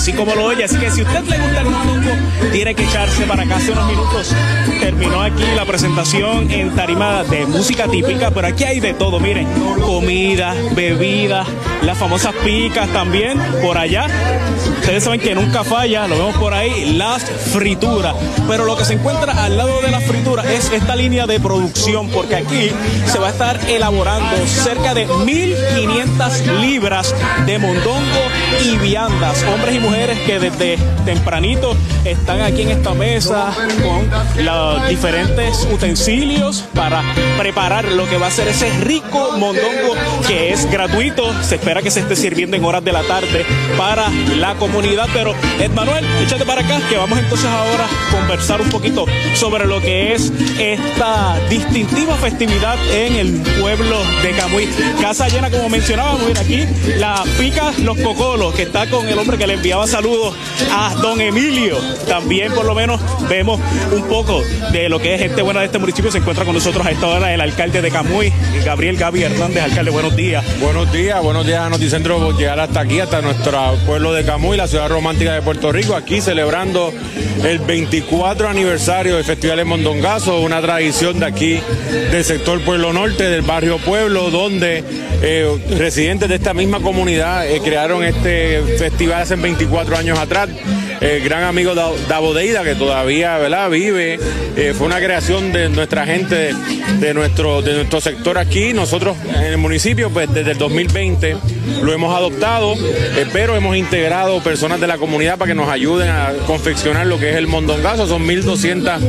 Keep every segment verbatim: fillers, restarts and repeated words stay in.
así como lo oye. Así que si a usted le gusta el mondongo, tiene que echarse para acá. Hace unos minutos terminó aquí la presentación en tarima de música típica, pero aquí hay de todo, miren, comida, bebida, las famosas picas también, por allá. Ustedes saben que nunca falla, lo vemos por ahí, las frituras. Pero lo que se encuentra al lado de las frituras es esta línea de producción, porque aquí se va a estar elaborando cerca de mil quinientas libras de mondongo y viandas. Hombres y mujeres que desde tempranito están aquí en esta mesa con los diferentes utensilios para preparar lo que va a ser ese rico mondongo, que es gratuito. Se espera que se esté sirviendo en horas de la tarde para la comunidad. Pero Ed Manuel, échate para acá, que vamos entonces ahora a conversar un poquito sobre lo que es esta distintiva festividad en el pueblo de Camuy. Casa llena, como mencionábamos, mira aquí la pica Los Cocolos, que está con el hombre que le enviaba saludos a don Emilio. También por lo menos vemos un poco de lo que es gente buena de este municipio. Se encuentra con nosotros a esta hora el alcalde de Camuy, Gabriel Gaby Hernández. Alcalde, buenos días. Buenos días, buenos días a Noticentro por llegar hasta aquí, hasta nuestro pueblo de Camuy, la ciudad romántica de Puerto Rico, aquí celebrando el veinticuatro aniversario del Festival de Mondongazo, una tradición de aquí, del sector Pueblo Norte, del barrio Pueblo, donde eh, residentes de esta misma comunidad eh, crearon este festival hace veinticuatro años atrás. El gran amigo Davo Deida, que todavía, ¿verdad?, vive, eh, fue una creación de nuestra gente, de, de, nuestro, de nuestro sector aquí. Nosotros en el municipio, pues desde el dos mil veinte lo hemos adoptado, eh, pero hemos integrado personas de la comunidad para que nos ayuden a confeccionar lo que es el mondongazo. Son mil doscientas,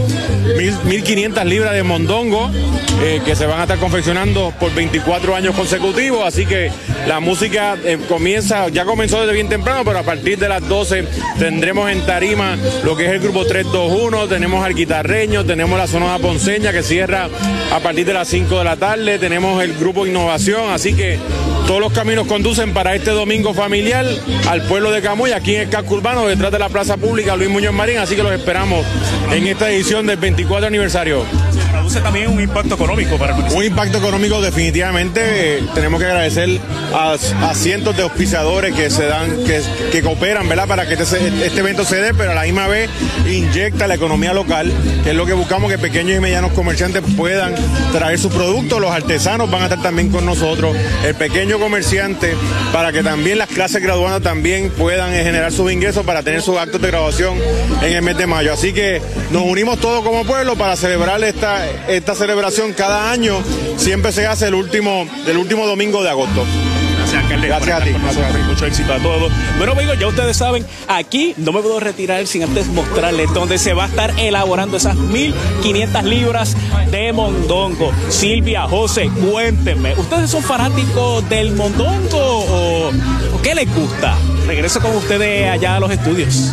mil quinientas libras de mondongo eh, que se van a estar confeccionando por veinticuatro años consecutivos, así que la música eh, comienza, ya comenzó desde bien temprano, pero a partir de las doce tendremos en tarima lo que es el grupo tres dos uno, tenemos al guitarreño, tenemos la Sonora Ponceña que cierra a partir de las cinco de la tarde, tenemos el grupo Innovación, así que todos los caminos conducen para este domingo familiar al pueblo de Camuy, aquí en el casco urbano, detrás de la plaza pública Luis Muñoz Marín, así que los esperamos en esta edición del veinticuatro aniversario. Se produce también un impacto económico para el municipio. Un impacto económico definitivamente, eh, tenemos que agradecer a, a cientos de auspiciadores que se dan, que, que cooperan, ¿verdad?, para que este, este evento se dé, pero a la misma vez inyecta la economía local, que es lo que buscamos, que pequeños y medianos comerciantes puedan traer sus productos, los artesanos van a estar también con nosotros, el pequeño comerciante, para que también las clases graduadas también puedan eh, generar sus ingresos para tener sus actos de graduación en el mes de mayo. Así que nos unimos todos como pueblo para celebrar esta, esta celebración cada año, siempre se hace el último, el último domingo de agosto. Gracias, alcalde. Gracias a ti. Gracias a ti. Mucho éxito a todos. Bueno, amigos, ya ustedes saben, aquí no me puedo retirar sin antes mostrarles dónde se va a estar elaborando esas mil quinientas libras de mondongo. Silvia, José, cuéntenme, ¿ustedes son fanáticos del mondongo o, o qué les gusta? Regreso con ustedes allá a los estudios.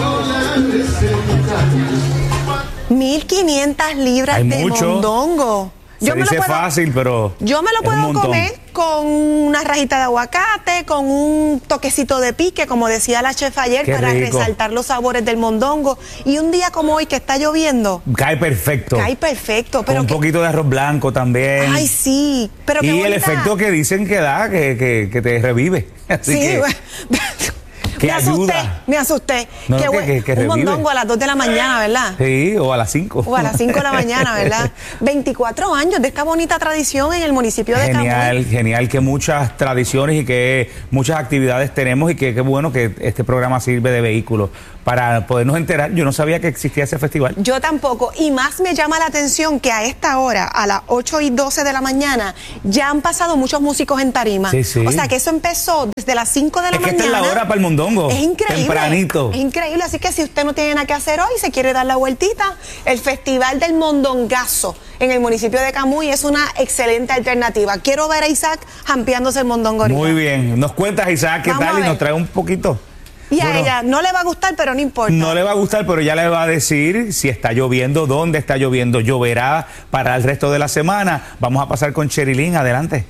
mil quinientas libras Hay de mucho. mondongo. Se Yo me dice lo puedo, fácil, pero yo me lo es un puedo montón. comer con una rajita de aguacate, con un toquecito de pique, como decía la chef ayer, Qué para rico. resaltar los sabores del mondongo. Y un día como hoy, que está lloviendo, Cae perfecto. cae perfecto. Con Pero un que- poquito de arroz blanco también. Ay, sí. Pero qué y el bonita- efecto que dicen que da, que, que, que te revive. Así Sí, que, bueno. que me asusté, ayuda. me asusté. No, Qué que- buen- que- que un revive. mondongo a las dos de la mañana, ¿verdad? Sí, o a las cinco. O a las cinco de la mañana, ¿verdad? veinticuatro años de esta bonita tradición en el municipio de Genial, Camuy. genial que muchas tradiciones y que muchas actividades tenemos y que qué bueno que este programa sirve de vehículo para podernos enterar. Yo no sabía que existía ese festival. Yo tampoco. Y más me llama la atención que a esta hora, a las ocho y doce de la mañana, ya han pasado muchos músicos en tarima. Sí, sí. O sea que eso empezó desde las cinco de la Es que mañana. esta es la hora para el mondongo. Es increíble. Tempranito. Es increíble. Así que si usted no tiene nada que hacer hoy, se quiere dar la vueltita, el Festival del Mondongazo en el municipio de Camuy es una excelente alternativa. Quiero ver a Isaac jampeándose el mondongo ahorita. Muy bien. Nos cuentas, Isaac, qué Vamos tal a y ver. nos trae un poquito. Y a Bueno, ella no le va a gustar, pero no importa. no le va a gustar, pero ya le va a decir si está lloviendo, dónde está lloviendo. Lloverá para el resto de la semana. Vamos a pasar con Cherilyn. Adelante.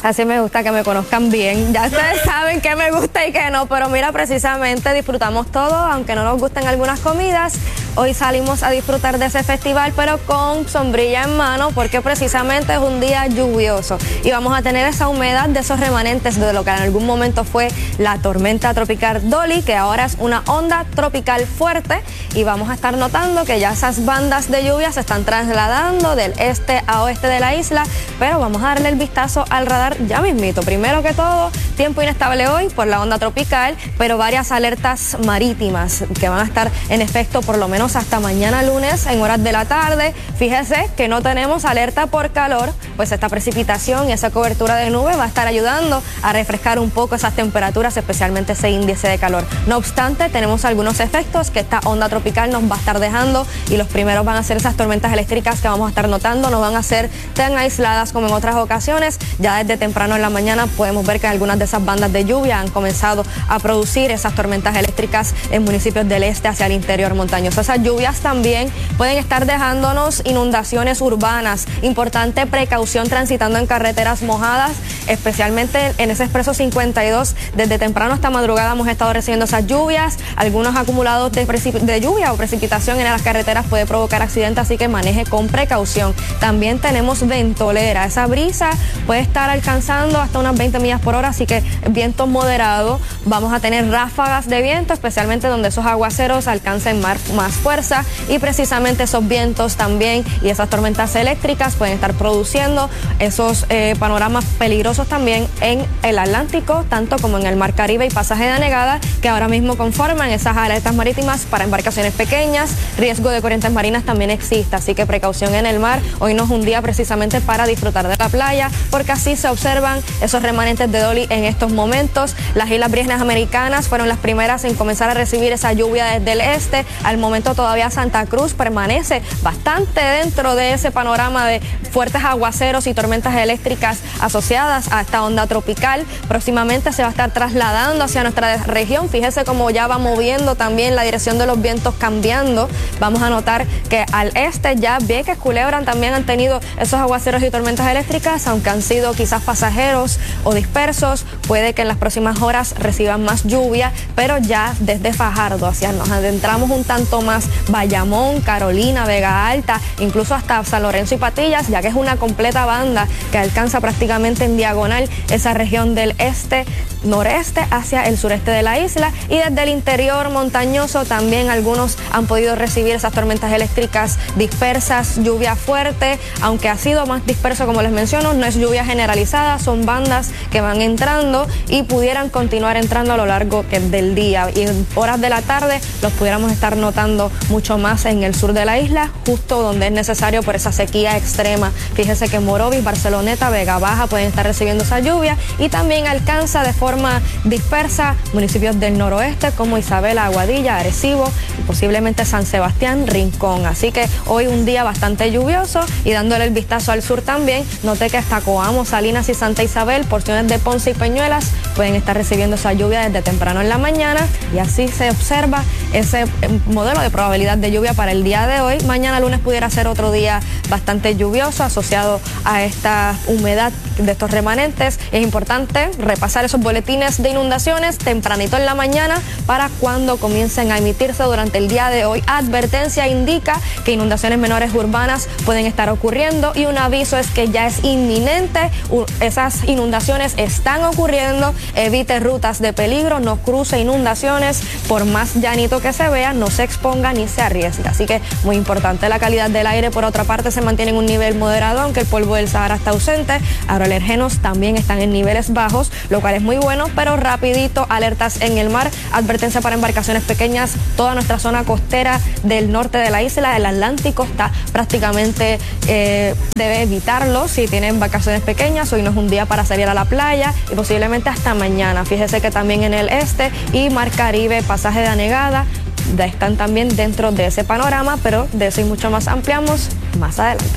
Así me gusta que me conozcan bien. Ya ustedes saben qué me gusta y qué no, pero mira, precisamente disfrutamos todo, aunque no nos gusten algunas comidas. Hoy salimos a disfrutar de ese festival, pero con sombrilla en mano, porque precisamente es un día lluvioso y vamos a tener esa humedad de esos remanentes de lo que en algún momento fue la tormenta tropical Dolly, que ahora es una onda tropical fuerte, y vamos a estar notando que ya esas bandas de lluvia se están trasladando del este a oeste de la isla, pero vamos a darle el vistazo al radar ya mismito. Primero que todo, tiempo inestable hoy por la onda tropical, pero varias alertas marítimas que van a estar en efecto por lo menos hasta mañana lunes en horas de la tarde. Fíjese que no tenemos alerta por calor, pues esta precipitación y esa cobertura de nube va a estar ayudando a refrescar un poco esas temperaturas, especialmente ese índice de calor. No obstante, tenemos algunos efectos que esta onda tropical nos va a estar dejando, y los primeros van a ser esas tormentas eléctricas que vamos a estar notando. No van a ser tan aisladas como en otras ocasiones. Ya desde temprano en la mañana podemos ver que algunas de esas bandas de lluvia han comenzado a producir esas tormentas eléctricas en municipios del este hacia el interior montañoso. Esas lluvias también pueden estar dejándonos inundaciones urbanas. Importante precaución transitando en carreteras mojadas, especialmente en ese expreso cincuenta y dos. Desde temprano hasta madrugada hemos estado recibiendo esas lluvias. Algunos acumulados de, de lluvia o precipitación en las carreteras puede provocar accidentes, así que maneje con precaución. También tenemos ventolera. Esa brisa puede estar alcanzando hasta unas veinte millas por hora, así que viento moderado. Vamos a tener ráfagas de viento, especialmente donde esos aguaceros alcancen más, más fuerza, y precisamente esos vientos también y esas tormentas eléctricas pueden estar produciendo esos eh, panoramas peligrosos también en el Atlántico, tanto como en el Mar Caribe y pasaje de anegada, que ahora mismo conforman esas alertas marítimas para embarcaciones pequeñas. Riesgo de corrientes marinas también existe, así que precaución en el mar. Hoy no es un día precisamente para disfrutar de la playa, porque así se observan esos remanentes de Dolly en estos momentos. Las Islas Vírgenes Americanas fueron las primeras en comenzar a recibir esa lluvia desde el este. Al momento todavía Santa Cruz permanece bastante dentro de ese panorama de fuertes aguaceros y tormentas eléctricas asociadas a esta onda tropical. Próximamente se va a estar trasladando hacia nuestra región. Fíjese cómo ya va moviendo también la dirección de los vientos, cambiando. Vamos a notar que al este ya Vieques, Culebra también han tenido esos aguaceros y tormentas eléctricas, aunque han sido quizás pasajeros o dispersos. Puede que en las próximas horas reciban más lluvia, pero ya desde Fajardo hacia nos adentramos un tanto más Bayamón, Carolina, Vega Alta, incluso hasta San Lorenzo y Patillas, ya que es una completa banda que alcanza prácticamente en diagonal esa región del este, noreste hacia el sureste de la isla, y desde el interior montañoso también algunos han podido recibir esas tormentas eléctricas dispersas, lluvia fuerte, aunque ha sido más disperso como les menciono, no es lluvia generalizada, son bandas que van entrando y pudieran continuar entrando a lo largo del día, y en horas de la tarde los pudiéramos estar notando mucho más en el sur de la isla, justo donde es necesario por esa sequía extrema. Fíjese que Morovis, Barceloneta, Vega Baja pueden estar recibiendo esa lluvia, y también alcanza de forma dispersa municipios del noroeste como Isabela, Aguadilla, Arecibo y posiblemente San Sebastián, Rincón. Así que hoy un día bastante lluvioso, y dándole el vistazo al sur también, noté que hasta Coamo, Salinas y Santa Isabel, porciones de Ponce y Peñuelas pueden estar recibiendo esa lluvia desde temprano en la mañana, y así se observa ese modelo de probabilidad de lluvia para el día de hoy. Mañana lunes pudiera ser otro día bastante lluvioso asociado a esta humedad de estos remanentes. Es importante repasar esos boletines de inundaciones tempranito en la mañana para cuando comiencen a emitirse durante el día de hoy. Advertencia indica que inundaciones menores urbanas pueden estar ocurriendo, y un aviso es que ya es inminente. Esas inundaciones están ocurriendo. Evite rutas de peligro, no cruce inundaciones, por más llanito que se vea, no se exponga ni se arriesgue. Así que muy importante la calidad del aire. Por otra parte, se mantiene en un nivel moderado, aunque el polvo del Sahara está ausente. Aeroalergenos también están en niveles bajos, lo cual es muy bueno, pero rapidito, alertas en el mar, advertencia para embarcaciones pequeñas. Toda nuestra zona costera del norte de la isla, el Atlántico, está prácticamente, eh, debe evitarlo si tiene embarcaciones pequeñas. Hoy no es un día para salir a la playa, y posiblemente hasta mañana. Fíjese que también en el este y Mar Caribe, pasaje de anegada, están también dentro de ese panorama, pero de eso y mucho más ampliamos más adelante.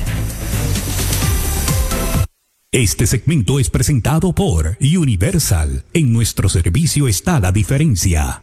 Este segmento es presentado por Universal. En nuestro servicio está la diferencia.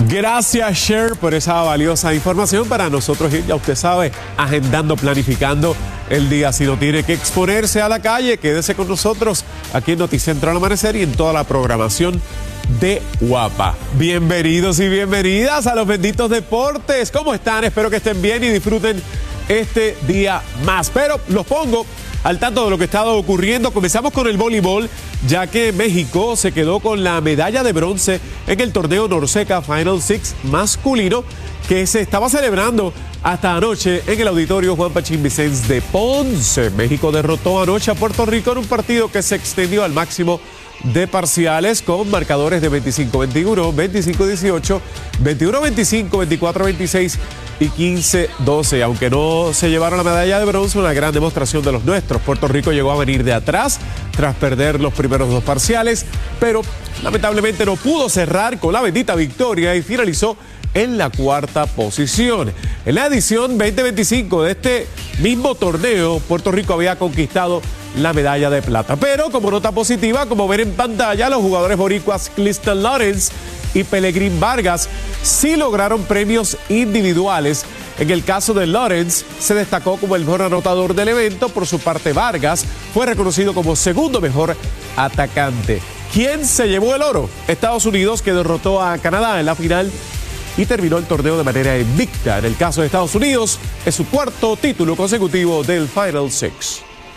Gracias, Cher, por esa valiosa información para nosotros ir, ya usted sabe, agendando, planificando el día. Si no tiene que exponerse a la calle, quédese con nosotros aquí en Noticentro al Amanecer y en toda la programación de Guapa. Bienvenidos y bienvenidas a los benditos deportes. ¿Cómo están? Espero que estén bien y disfruten este día más. Pero los pongo al tanto de lo que está ocurriendo. Comenzamos con el voleibol, ya que México se quedó con la medalla de bronce en el torneo Norseca Final Six masculino que se estaba celebrando hasta anoche en el auditorio Juan Pachín Vicens de Ponce. México derrotó anoche a Puerto Rico en un partido que se extendió al máximo de parciales con marcadores de veinticinco veintiuno, veinticinco dieciocho, veintiuno veinticinco, veinticuatro veintiséis y quince doce. Aunque no se llevaron la medalla de bronce, una gran demostración de los nuestros. Puerto Rico llegó a venir de atrás tras perder los primeros dos parciales, pero lamentablemente no pudo cerrar con la bendita victoria y finalizó en la cuarta posición. En la edición veinte veinticinco de este mismo torneo, Puerto Rico había conquistado la medalla de plata. Pero como nota positiva, como ven en pantalla, los jugadores boricuas Cliston Lawrence y Pelegrín Vargas sí lograron premios individuales. En el caso de Lawrence, se destacó como el mejor anotador del evento. Por su parte, Vargas fue reconocido como segundo mejor atacante. ¿Quién se llevó el oro? Estados Unidos, que derrotó a Canadá en la final y terminó el torneo de manera invicta. En el caso de Estados Unidos, es su cuarto título consecutivo del Final Six.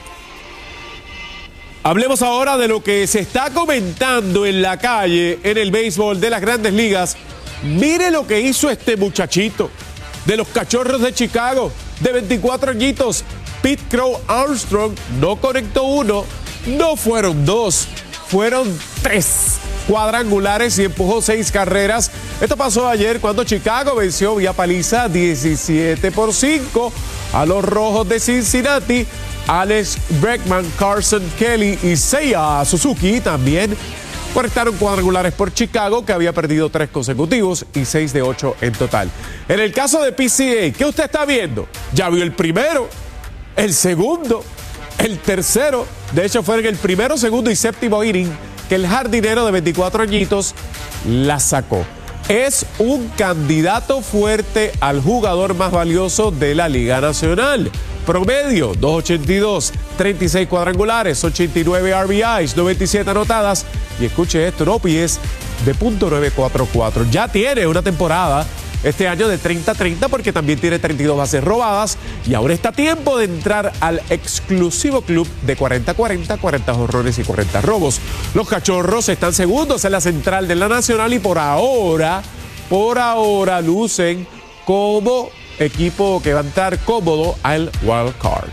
Hablemos ahora de lo que se está comentando en la calle en el béisbol de las Grandes Ligas. Mire lo que hizo este muchachito de los Cachorros de Chicago, de veinticuatro añitos. Pete Crow Armstrong no conectó uno, no fueron dos, fueron tres cuadrangulares y empujó seis carreras. Esto pasó ayer cuando Chicago venció vía paliza diecisiete por cinco a los Rojos de Cincinnati. Alex Bregman, Carson Kelly y Seiya Suzuki también conectaron cuadrangulares por Chicago, que había perdido tres consecutivos y seis de ocho en total. En el caso de P C A, ¿qué usted está viendo? Ya vio el primero, el segundo, el tercero. De hecho, fue en el primero, segundo y séptimo inning que el jardinero de veinticuatro añitos la sacó. Es un candidato fuerte al jugador más valioso de la Liga Nacional. Promedio, dos ochenta y dos, treinta y seis cuadrangulares, ochenta y nueve R B Is, noventa y siete anotadas. Y escuche esto, no pies de punto nueve cuatro cuatro. Ya tiene una temporada este año de treinta treinta porque también tiene treinta y dos bases robadas. Y ahora está tiempo de entrar al exclusivo club de cuarenta cuarenta, cuarenta jonrones y cuarenta robos. Los Cachorros están segundos en la central de la Nacional y por ahora, por ahora lucen como equipo que va a entrar cómodo al wild card.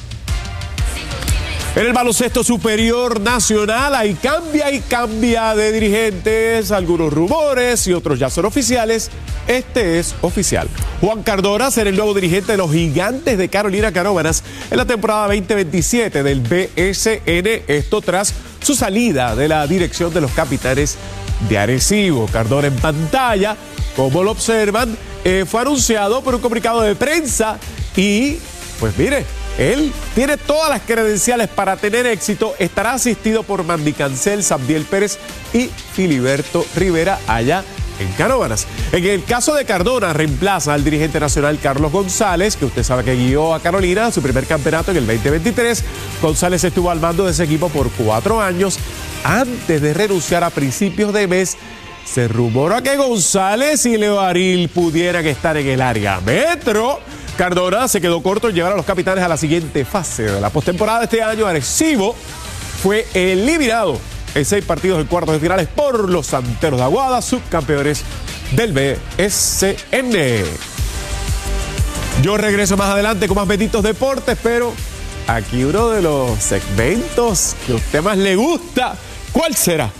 En el baloncesto superior nacional hay cambia y cambia de dirigentes, algunos rumores y otros ya son oficiales. Este es oficial. Juan Cardona será el nuevo dirigente de los Gigantes de Carolina Canóvanas en la temporada veinte veintisiete del B S N. Esto tras su salida de la dirección de los Capitanes de Arecibo. Cardona en pantalla, como lo observan, eh, fue anunciado por un comunicado de prensa y, pues mire, él tiene todas las credenciales para tener éxito. Estará asistido por Mandy Cancel, Sabdiel Pérez y Filiberto Rivera allá en Canóvanas. En el caso de Cardona, reemplaza al dirigente nacional Carlos González, que usted sabe que guió a Carolina a su primer campeonato en el veinte veintitrés. González estuvo al mando de ese equipo por cuatro años antes de renunciar a principios de mes. Se rumora que González y Leo Aril pudieran estar en el área metro. Cardona se quedó corto en llevar a los Capitanes a la siguiente fase de la postemporada de este año. Arecibo fue eliminado en seis partidos en cuartos de finales por los Santeros de Aguada, subcampeones del B S N. Yo regreso más adelante con más benditos deportes, pero aquí uno de los segmentos que a usted más le gusta. ¿Cuál será?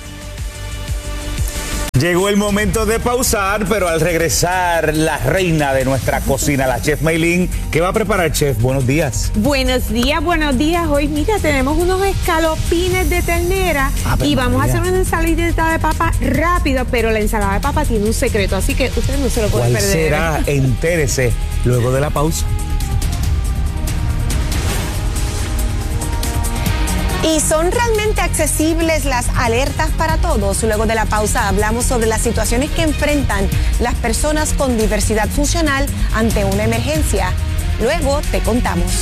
Llegó el momento de pausar, pero al regresar, la reina de nuestra cocina, la chef Maylin, ¿qué va a preparar, chef? Buenos días. Buenos días, buenos días. Hoy, mira, tenemos unos escalopines de ternera ah, y vamos María. a hacer una ensaladita de papa rápido, pero la ensalada de papa tiene un secreto, así que usted no se lo puede perder. ¿Cuál será? Entérese luego de la pausa. ¿Y son realmente accesibles las alertas para todos? Luego de la pausa hablamos sobre las situaciones que enfrentan las personas con diversidad funcional ante una emergencia. Luego te contamos.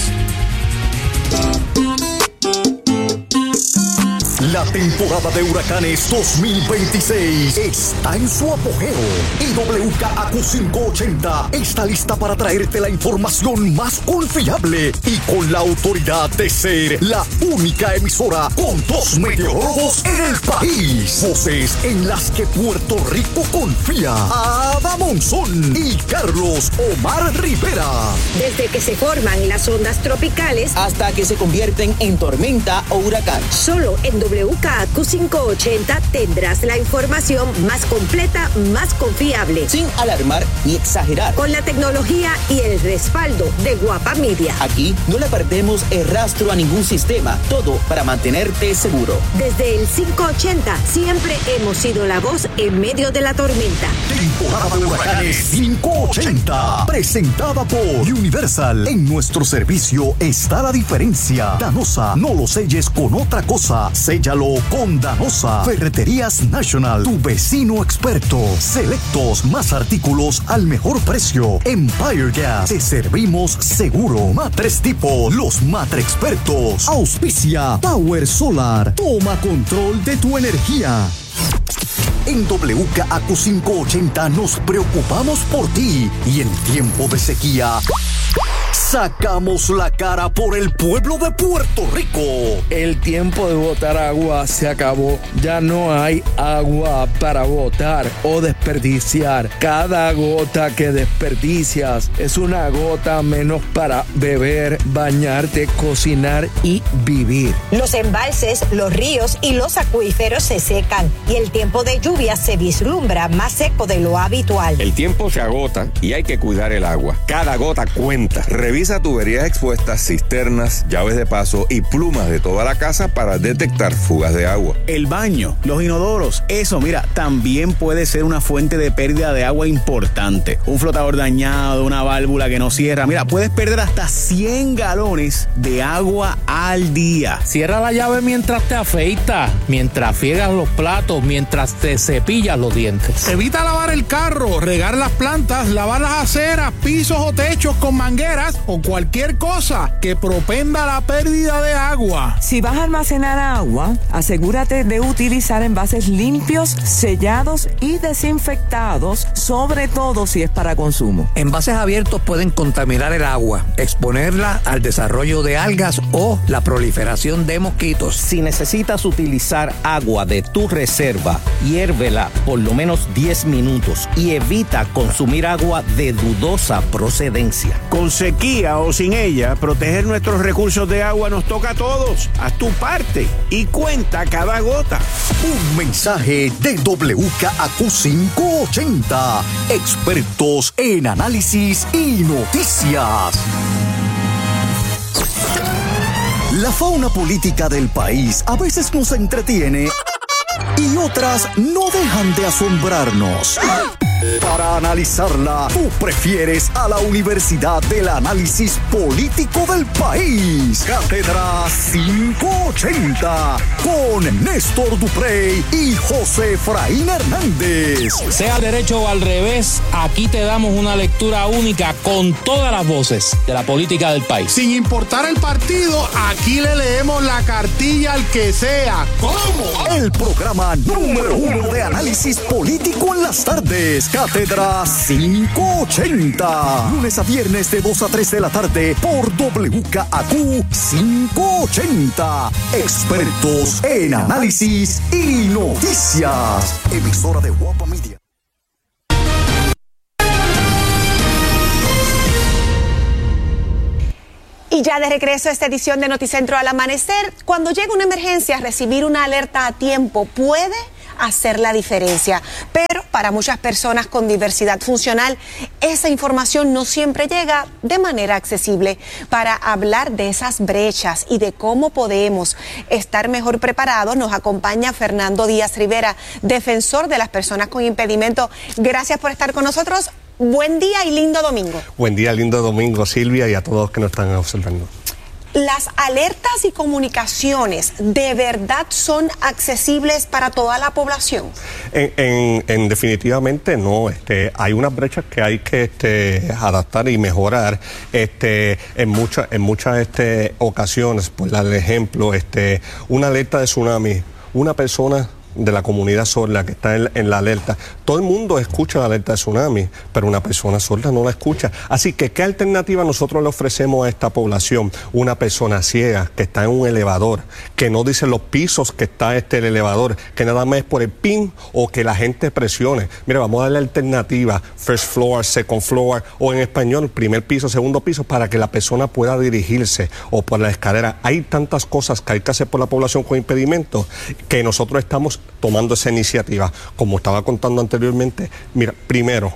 La temporada de huracanes dos mil veintiséis está en su apogeo y W K A Q quinientos ochenta está lista para traerte la información más confiable y con la autoridad de ser la única emisora con dos meteorólogos en el país. Voces en las que Puerto Rico confía. Ada Monzón y Carlos Omar Rivera. Desde que se forman las ondas tropicales hasta que se convierten en tormenta o huracán. Solo en W K A Q quinientos ochenta tendrás la información más completa, más confiable. Sin alarmar ni exagerar. Con la tecnología y el respaldo de Guapa Media. Aquí no le perdemos el rastro a ningún sistema. Todo para mantenerte seguro. Desde el quinientos ochenta siempre hemos sido la voz en medio de la tormenta. Temporada de huracanes quinientos ochenta. Presentada por Universal. En nuestro servicio está la diferencia. Danosa, no lo selles con otra cosa. Séllalo con Danosa. Ferreterías National, tu vecino experto. Selectos, más artículos al mejor precio. Empire Gas, te servimos seguro. Matres Tipo, los Matre Expertos. Auspicia Tower Solar. Toma control de tu energía. En W K A Q quinientos ochenta nos preocupamos por ti y en tiempo de sequía sacamos la cara por el pueblo de Puerto Rico. El tiempo de botar agua se acabó. Ya no hay agua para botar o desperdiciar. Cada gota que desperdicias es una gota menos para beber, bañarte, cocinar y vivir. Los embalses, los ríos y los acuíferos se secan y el tiempo de lluvia se vislumbra más seco de lo habitual. El tiempo se agota y hay que cuidar el agua. Cada gota cuenta. Revisa tuberías expuestas, cisternas, llaves de paso y plumas de toda la casa para detectar fugas de agua. El baño, los inodoros, eso, mira, también puede ser una fuente de pérdida de agua importante. Un flotador dañado, una válvula que no cierra. Mira, puedes perder hasta cien galones de agua al día. Cierra la llave mientras te afeitas, mientras friegas los platos, mientras te cepillas los dientes. Evita lavar el carro, regar las plantas, lavar las aceras, pisos o techos con mangueras o cualquier cosa que propenda la pérdida de agua. Si vas a almacenar agua, asegúrate de utilizar envases limpios, sellados y desinfectados, sobre todo si es para consumo. Envases abiertos pueden contaminar el agua, exponerla al desarrollo de algas o la proliferación de mosquitos. Si necesitas utilizar agua de tu reserva, hiérvela por lo menos diez minutos y evita consumir agua de dudosa procedencia. Con sequía o sin ella, proteger nuestros recursos de agua nos toca a todos. Haz tu parte y cuenta cada gota. Un mensaje de W K A Q quinientos ochenta. Expertos en análisis y noticias. La fauna política del país a veces nos entretiene y otras no dejan de asombrarnos. Para analizarla, tú prefieres a la Universidad del Análisis Político del País. Cátedra quinientos ochenta con Néstor Duprey y José Efraín Hernández. Sea derecho o al revés, aquí te damos una lectura única con todas las voces de la política del país. Sin importar el partido, aquí le leemos la cartilla al que sea. ¿Cómo? El programa número uno de análisis político en las tardes. Cátedra quinientos ochenta. Lunes a viernes de dos a tres de la tarde por W K A Q quinientos ochenta. Expertos en análisis y noticias. Emisora de Guapa Media. Y ya de regreso a esta edición de Noticentro al Amanecer, cuando llega una emergencia, recibir una alerta a tiempo puede hacer la diferencia. Pero para muchas personas con diversidad funcional, esa información no siempre llega de manera accesible. Para hablar de esas brechas y de cómo podemos estar mejor preparados, nos acompaña Fernando Díaz Rivera, defensor de las personas con impedimento. Gracias por estar con nosotros. Buen día y lindo domingo. Buen día, lindo domingo, Silvia, y a todos que nos están observando. ¿Las alertas y comunicaciones de verdad son accesibles para toda la población? En, en, en definitivamente no. Este, hay unas brechas que hay que este, adaptar y mejorar. Este, en muchas en muchas este, ocasiones, por dar el ejemplo, este, una alerta de tsunami, una persona de la comunidad sorda que está en, en la alerta, todo el mundo escucha la alerta de tsunami, pero una persona sorda no la escucha. Así que, ¿qué alternativa nosotros le ofrecemos a esta población? Una persona ciega que está en un elevador, que no dice los pisos que está este el elevador, que nada más es por el pin o que la gente presione. Mira, vamos a darle alternativa, first floor, second floor, o en español, primer piso, segundo piso, para que la persona pueda dirigirse, o por la escalera. Hay tantas cosas que hay que hacer por la población con impedimentos que nosotros estamos tomando esa iniciativa. Como estaba contando anteriormente, mira, primero,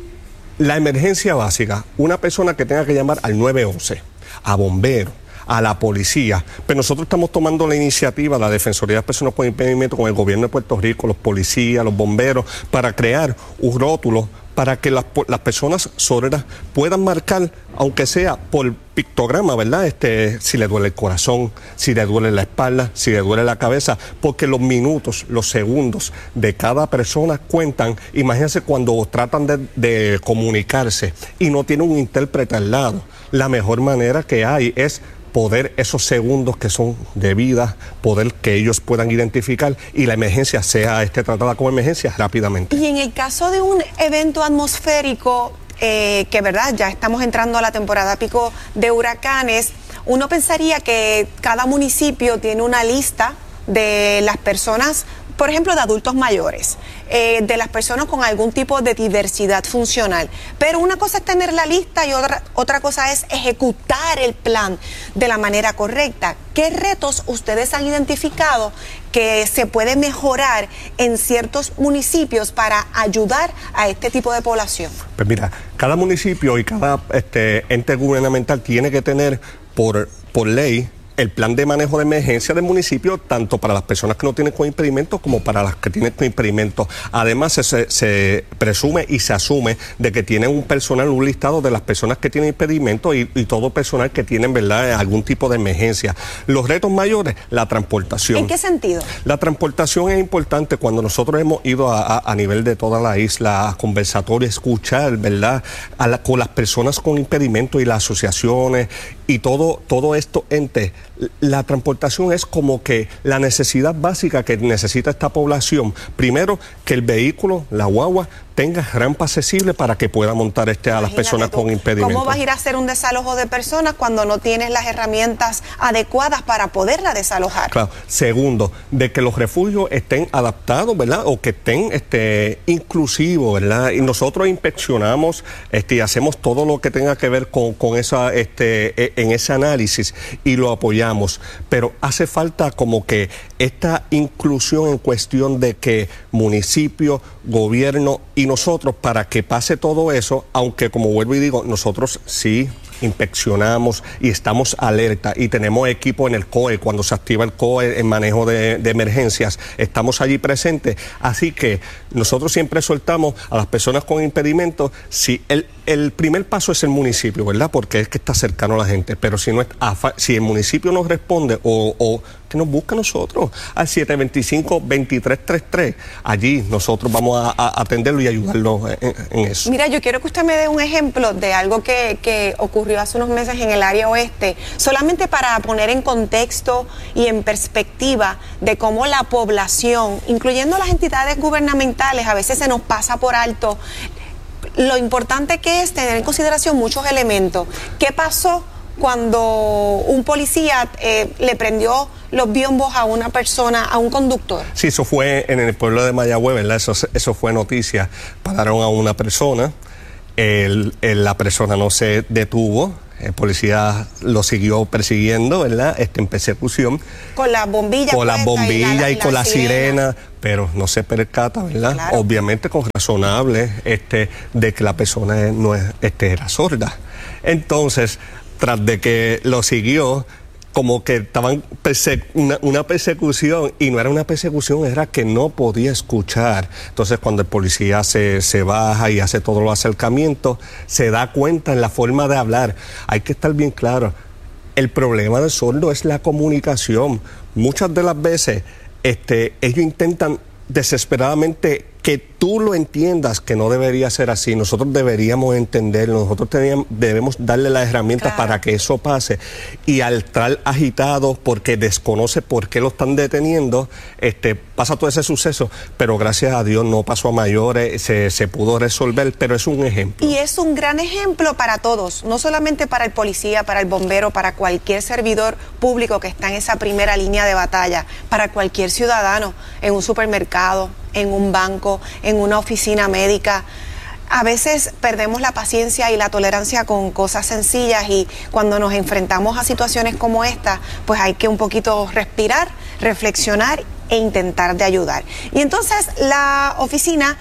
la emergencia básica, una persona que tenga que llamar al nueve once, a bomberos, a la policía, pero nosotros estamos tomando la iniciativa, la Defensoría de las Personas con Impedimento, con el gobierno de Puerto Rico, los policías, los bomberos, para crear un rótulo para que las, las personas sordas puedan marcar, aunque sea por pictograma, ¿verdad? Este, si le duele el corazón, si le duele la espalda, si le duele la cabeza, porque los minutos, los segundos de cada persona cuentan. Imagínense cuando tratan de, de comunicarse y no tiene un intérprete al lado. La mejor manera que hay es poder esos segundos que son de vida, poder que ellos puedan identificar y la emergencia sea este, tratada como emergencia rápidamente. Y en el caso de un evento atmosférico, eh, que verdad, ya estamos entrando a la temporada pico de huracanes, uno pensaría que cada municipio tiene una lista de las personas, por ejemplo, de adultos mayores, eh, de las personas con algún tipo de diversidad funcional. Pero una cosa es tener la lista y otra, otra cosa es ejecutar el plan de la manera correcta. ¿Qué retos ustedes han identificado que se puede mejorar en ciertos municipios para ayudar a este tipo de población? Pues mira, cada municipio y cada este, ente gubernamental tiene que tener por, por ley el plan de manejo de emergencia del municipio, tanto para las personas que no tienen con impedimentos como para las que tienen con impedimentos. Además, se, se presume y se asume de que tienen un personal, un listado de las personas que tienen impedimentos y, y todo personal que tienen, ¿verdad?, algún tipo de emergencia. Los retos mayores, la transportación. ¿En qué sentido? La transportación es importante. Cuando nosotros hemos ido a, a, a nivel de toda la isla a conversatorios, escuchar, ¿verdad?, a la, con las personas con impedimentos y las asociaciones y todo, todo esto ente. La transportación es como que la necesidad básica que necesita esta población. Primero, que el vehículo, la guagua, tenga rampa accesible para que pueda montar este a las personas con impedimentos. ¿Cómo vas a ir a hacer un desalojo de personas cuando no tienes las herramientas adecuadas para poderla desalojar? Claro. Segundo, de que los refugios estén adaptados, ¿verdad? O que estén este, inclusivos, ¿verdad? Y nosotros inspeccionamos este, y hacemos todo lo que tenga que ver con, con esa, este, en ese análisis y lo apoyamos. Pero hace falta como que esta inclusión en cuestión de que municipio, gobierno y nosotros, para que pase todo eso, aunque como vuelvo y digo, nosotros sí inspeccionamos y estamos alerta y tenemos equipo en el C O E, cuando se activa el C O E en manejo de, de emergencias, estamos allí presentes, así que nosotros siempre soltamos a las personas con impedimentos. Si el, el primer paso es el municipio, ¿verdad?, porque es que está cercano a la gente, pero si no es, si el municipio nos responde o, o que nos busca a nosotros al siete dos cinco, dos tres tres tres, allí nosotros vamos a, a atenderlo y ayudarlo en, en eso. Mira, yo quiero que usted me dé un ejemplo de algo que, que ocurrió hace unos meses en el área oeste, solamente para poner en contexto y en perspectiva de cómo la población, incluyendo las entidades gubernamentales, a veces se nos pasa por alto lo importante que es tener en consideración muchos elementos. ¿Qué pasó cuando un policía eh, le prendió los biombos a una persona, a un conductor? Sí, eso fue en el pueblo de Mayagüez, ¿verdad? Eso, eso fue noticia. Pararon a una persona, el, el, la persona no se detuvo, el policía lo siguió persiguiendo, ¿verdad?, este, en persecución. Con las bombillas. Con las bombillas y, la, y, y con la sirena. sirena, pero no se percata, ¿verdad? Claro. Obviamente con razonable este, de que la persona no es, este, era sorda. Entonces, tras de que lo siguió, como que estaban perse una, una persecución, y no era una persecución, era que no podía escuchar. Entonces cuando el policía se, se baja y hace todos los acercamientos, se da cuenta en la forma de hablar. Hay que estar bien claro, El problema del sordo es la comunicación. Muchas de las veces este, ellos intentan desesperadamente que tú lo entiendas, que no debería ser así. Nosotros deberíamos entenderlo, nosotros teníamos, debemos darle las herramientas claro. para que eso pase. Y al estar agitados porque desconoce por qué lo están deteniendo, este, pasa todo ese suceso, pero gracias a Dios no pasó a mayores, se, se pudo resolver, pero es un ejemplo. Y es un gran ejemplo para todos, no solamente para el policía, para el bombero, para cualquier servidor público que está en esa primera línea de batalla, para cualquier ciudadano en un supermercado, en un banco, en una oficina médica. A veces perdemos la paciencia y la tolerancia con cosas sencillas y cuando nos enfrentamos a situaciones como esta, pues hay que un poquito respirar, reflexionar e intentar de ayudar. Y entonces la oficina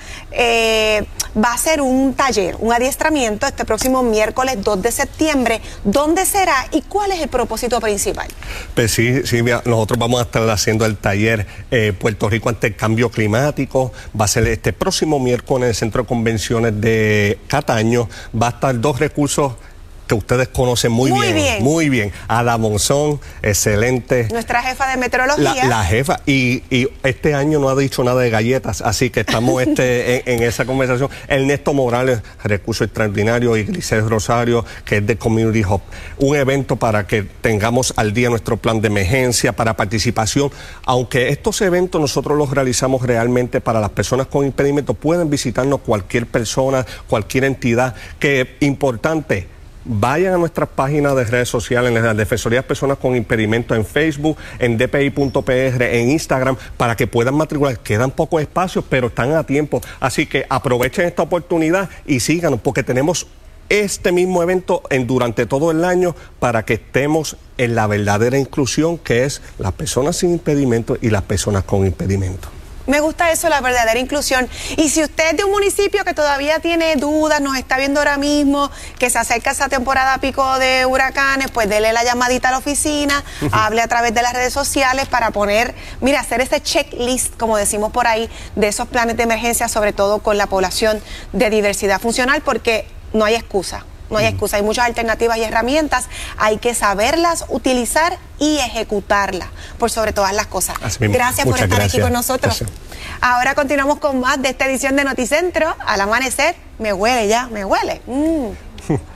eh, va a hacer un taller, un adiestramiento este próximo miércoles dos de septiembre. ¿Dónde será y cuál es el propósito principal? Pues sí, Silvia, nosotros vamos a estar haciendo el taller eh, Puerto Rico ante el cambio climático. Va a ser este próximo miércoles en el Centro de Convenciones de Cataño. Va a estar dos recursos que ustedes conocen muy, muy bien, bien, muy bien. Ada Monzón, excelente. Nuestra jefa de meteorología. La, la jefa, y, y este año no ha dicho nada de galletas, así que estamos este, en, en esa conversación. Ernesto Morales, recurso extraordinario, y Grisel Rosario, que es de Community Hub. Un evento para que tengamos al día nuestro plan de emergencia, para participación. Aunque estos eventos nosotros los realizamos realmente para las personas con impedimento, pueden visitarnos cualquier persona, cualquier entidad, que importante. Vayan a nuestras páginas de redes sociales, en la Defensoría de Personas con Impedimento, en Facebook, en d p i punto p r, en Instagram, para que puedan matricular. Quedan pocos espacios, pero están a tiempo. Así que aprovechen esta oportunidad y síganos, porque tenemos este mismo evento en, durante todo el año para que estemos en la verdadera inclusión, que es las personas sin impedimento y las personas con impedimento. Me gusta eso, la verdadera inclusión. Y si usted es de un municipio que todavía tiene dudas, nos está viendo ahora mismo, que se acerca esa temporada pico de huracanes, pues dele la llamadita a la oficina, uh-huh. hable a través de las redes sociales para poner, mira, hacer ese checklist, como decimos por ahí, de esos planes de emergencia, sobre todo con la población de diversidad funcional, porque no hay excusa. No hay excusa, hay muchas alternativas y herramientas, hay que saberlas utilizar y ejecutarlas, por sobre todas las cosas. Gracias por estar gracias. aquí con nosotros. Gracias. Ahora continuamos con más de esta edición de Noticentro. Al amanecer, me huele ya, me huele. Mm.